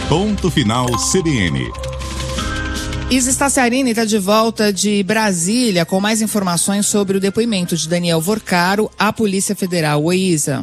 Ponto Final CBN. Isa Staciarini está de volta de Brasília com mais informações sobre o depoimento de Daniel Vorcaro à Polícia Federal. Oi, Isa.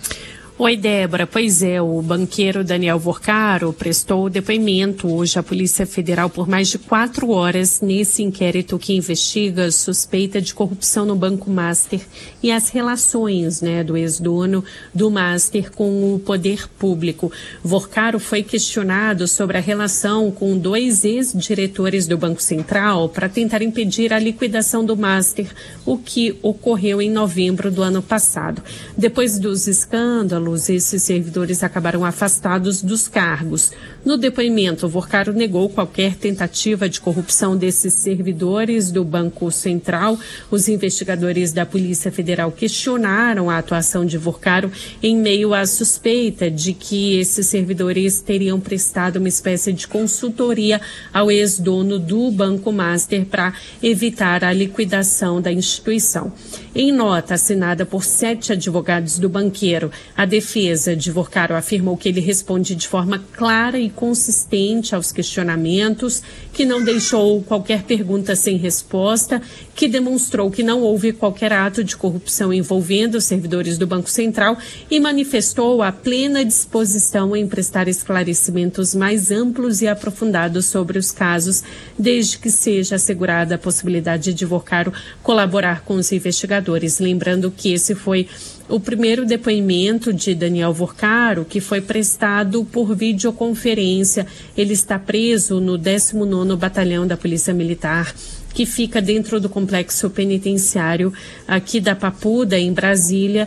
Oi, Débora. Pois é, o banqueiro Daniel Vorcaro prestou depoimento hoje à Polícia Federal por mais de 4 horas nesse inquérito que investiga suspeita de corrupção no Banco Master e as relações, do ex-dono do Master com o poder público. Vorcaro foi questionado sobre a relação com 2 ex-diretores do Banco Central para tentar impedir a liquidação do Master, o que ocorreu em novembro do ano passado. Depois dos escândalos, esses servidores acabaram afastados dos cargos. No depoimento, Vorcaro negou qualquer tentativa de corrupção desses servidores do Banco Central. Os investigadores da Polícia Federal questionaram a atuação de Vorcaro em meio à suspeita de que esses servidores teriam prestado uma espécie de consultoria ao ex-dono do Banco Master para evitar a liquidação da instituição. Em nota assinada por 7 advogados do banqueiro, a defesa de Vorcaro afirmou que ele responde de forma clara e consistente aos questionamentos, que não deixou qualquer pergunta sem resposta, que demonstrou que não houve qualquer ato de corrupção envolvendo os servidores do Banco Central e manifestou a plena disposição em prestar esclarecimentos mais amplos e aprofundados sobre os casos, desde que seja assegurada a possibilidade de Vorcaro colaborar com os investigadores. Lembrando que esse foi o primeiro depoimento de Daniel Vorcaro, que foi prestado por videoconferência. Ele está preso no 19º Batalhão da Polícia Militar, que fica dentro do complexo penitenciário aqui da Papuda, em Brasília,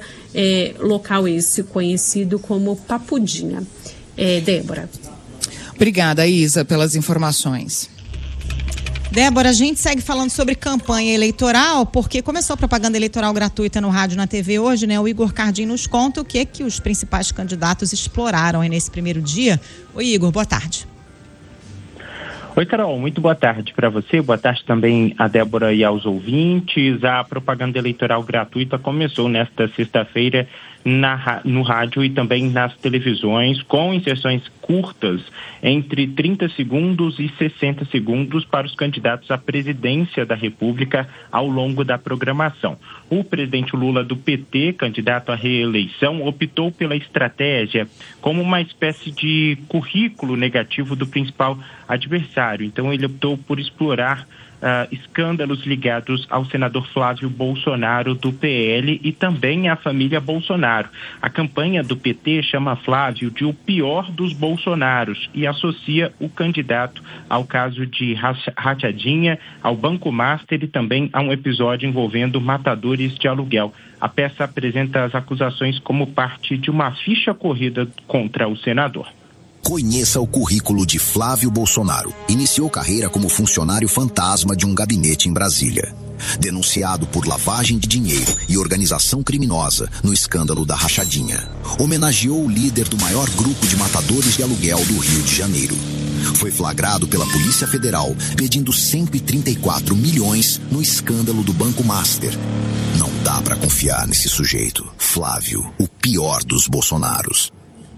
local esse conhecido como Papudinha. Débora. Obrigada, Isa, pelas informações. Débora, a gente segue falando sobre campanha eleitoral, porque começou a propaganda eleitoral gratuita no rádio e na TV hoje, O Igor Cardim nos conta o que os principais candidatos exploraram nesse primeiro dia. Oi, Igor, boa tarde. Oi, Carol, muito boa tarde para você, boa tarde também a Débora e aos ouvintes. A propaganda eleitoral gratuita começou nesta sexta-feira no rádio e também nas televisões, com inserções curtas, entre 30 segundos e 60 segundos para os candidatos à presidência da República ao longo da programação. O presidente Lula do PT, candidato à reeleição, optou pela estratégia como uma espécie de currículo negativo do principal adversário. Então ele optou por explorar escândalos ligados ao senador Flávio Bolsonaro do PL e também à família Bolsonaro. A campanha do PT chama Flávio de o pior dos Bolsonaros e associa o candidato ao caso de rachadinha, ao Banco Master e também a um episódio envolvendo matadores de aluguel. A peça apresenta as acusações como parte de uma ficha corrida contra o senador. Conheça o currículo de Flávio Bolsonaro. Iniciou carreira como funcionário fantasma de um gabinete em Brasília. Denunciado por lavagem de dinheiro e organização criminosa no escândalo da rachadinha. Homenageou o líder do maior grupo de matadores de aluguel do Rio de Janeiro. Foi flagrado pela Polícia Federal pedindo 134 milhões no escândalo do Banco Master. Não dá pra confiar nesse sujeito. Flávio, o pior dos Bolsonaros.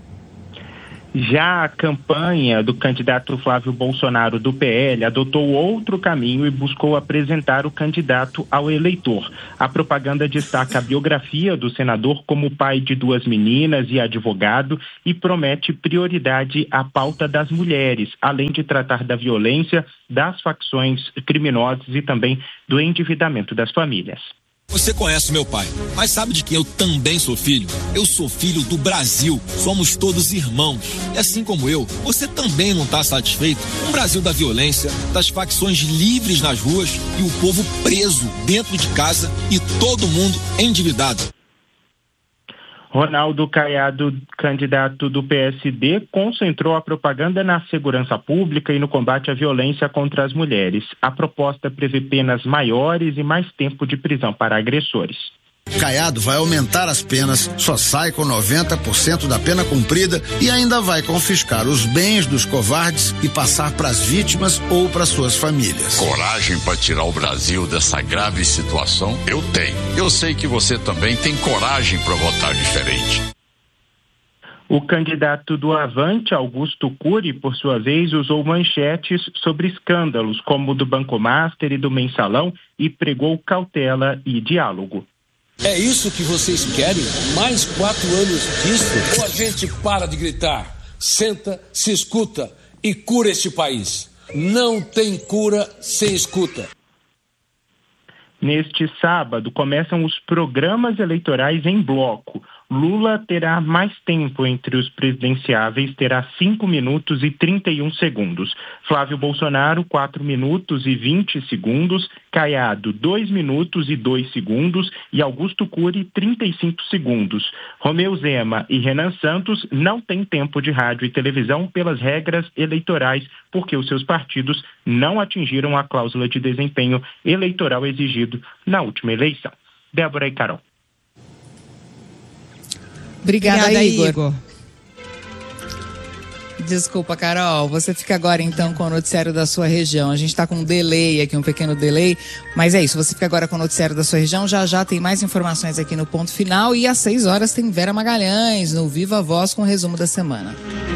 Já a campanha do candidato Flávio Bolsonaro do PL adotou outro caminho e buscou apresentar o candidato ao eleitor. A propaganda destaca a biografia do senador como pai de 2 meninas e advogado e promete prioridade à pauta das mulheres, além de tratar da violência, das facções criminosas e também do endividamento das famílias. Você conhece meu pai, mas sabe de quem eu também sou filho? Eu sou filho do Brasil, somos todos irmãos. E assim como eu, você também não está satisfeito com o Brasil da violência, das facções livres nas ruas e o povo preso dentro de casa e todo mundo endividado. Ronaldo Caiado, candidato do PSD, concentrou a propaganda na segurança pública e no combate à violência contra as mulheres. A proposta prevê penas maiores e mais tempo de prisão para agressores. Caiado vai aumentar as penas, só sai com 90% da pena cumprida e ainda vai confiscar os bens dos covardes e passar para as vítimas ou para suas famílias. Coragem para tirar o Brasil dessa grave situação? Eu tenho. Eu sei que você também tem coragem para votar diferente. O candidato do Avante, Augusto Cury, por sua vez, usou manchetes sobre escândalos como o do Banco Master e do Mensalão e pregou cautela e diálogo. É isso que vocês querem? Mais 4 anos disso? Ou a gente para de gritar, senta, se escuta e cura este país? Não tem cura sem escuta. Neste sábado, começam os programas eleitorais em bloco. Lula terá mais tempo entre os presidenciáveis, terá 5 minutos e 31 segundos. Flávio Bolsonaro, 4 minutos e 20 segundos. Caiado, 2 minutos e 2 segundos. E Augusto Cury, 35 segundos. Romeu Zema e Renan Santos não têm tempo de rádio e televisão pelas regras eleitorais, porque os seus partidos não atingiram a cláusula de desempenho eleitoral exigido na última eleição. Débora e Carol. Obrigada, Igor. Desculpa, Carol. Você fica agora, então, com o noticiário da sua região. A gente está com um delay aqui, um pequeno delay. Mas é isso, você fica agora com o noticiário da sua região. Já tem mais informações aqui no Ponto Final. E às 6 horas tem Vera Magalhães, no Viva Voz, com o resumo da semana.